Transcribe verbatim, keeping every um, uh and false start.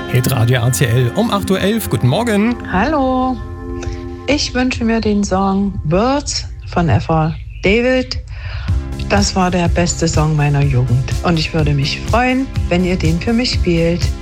Hitradio R T L um acht Uhr elf. Guten Morgen. Hallo. Ich wünsche mir den Song Birds von Eva David. Das war der beste Song meiner Jugend. Und ich würde mich freuen, wenn ihr den für mich spielt.